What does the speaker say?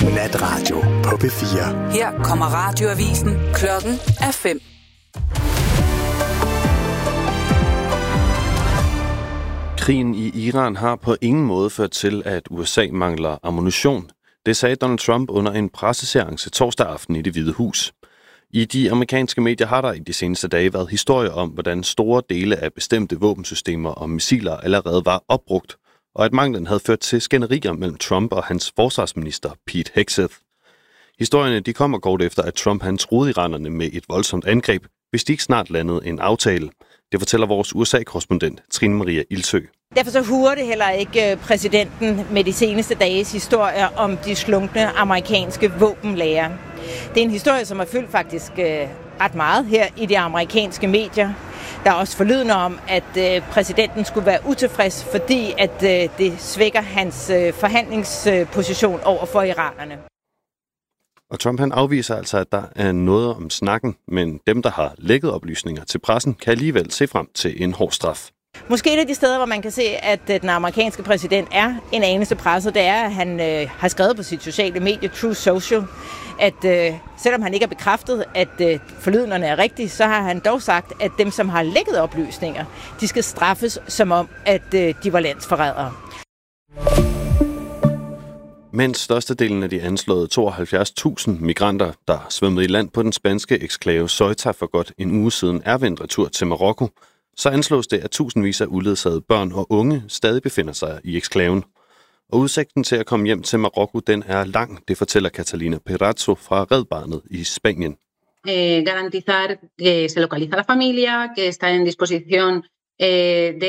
Natradio på P4. Her kommer radioavisen. Klokken er 5. Krigen i Iran har på ingen måde ført til, at USA mangler ammunition. Det sagde Donald Trump under en presseseance torsdag aften i Det Hvide Hus. I de amerikanske medier har der i de seneste dage været historier om, hvordan store dele af bestemte våbensystemer og missiler allerede var opbrugt, og at manglen havde ført til skænderier mellem Trump og hans forsvarsminister Pete Hegseth. Historierne de kommer kort efter, at Trump han truede iranerne med et voldsomt angreb, hvis de ikke snart landede en aftale. Det fortæller vores USA-korrespondent Trine Maria Ildsø. Derfor så huer det heller ikke præsidenten med de seneste dages historier om de slunkne amerikanske våbenlager. Det er en historie, som har fyldt faktisk ret meget her i de amerikanske medier. Der er også forlydende om, at præsidenten skulle være utilfreds, fordi at det svækker hans forhandlingsposition over for iranerne. Og Trump han afviser altså, at der er noget om snakken, men dem, der har lækket oplysninger til pressen, kan alligevel se frem til en hård straf. Måske et af de steder, hvor man kan se, at den amerikanske præsident er en anelse presset, det er, at han har skrevet på sit sociale medie, Truth Social, at selvom han ikke har bekræftet, at forlydenderne er rigtige, så har han dog sagt, at dem, som har lækket oplysninger, de skal straffes som om, at de var landsforrædere. Mens størstedelen af de anslåede 72.000 migranter, der svømmede i land på den spanske eksklave Ceuta for godt en uge siden, er vendt retur til Marokko, så anslås det, at tusindvis af uledsagede børn og unge stadig befinder sig i eksklaven. Og udsigten til at komme hjem til Marokko, den er lang, det fortæller Catalina Perazzo fra Red Barnet i Spanien. Garantizar que se localiza la familia, que está en disposición de